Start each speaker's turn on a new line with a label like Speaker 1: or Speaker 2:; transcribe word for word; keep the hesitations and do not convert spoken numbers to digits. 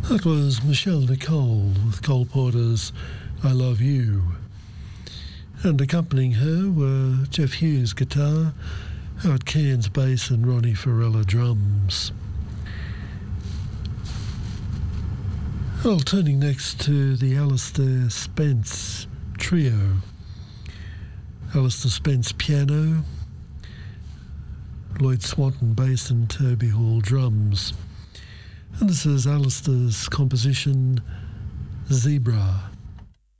Speaker 1: That was Michelle Nicole with Cole Porter's I Love You. And accompanying her were Jeff Hughes guitar, Howard Cairns bass and Ronnie Farella drums. Well, turning next to the Alistair Spence Trio. Alistair Spence piano, Lloyd Swanton bass and Toby Hall drums. And this is Alistair's composition, Zebra.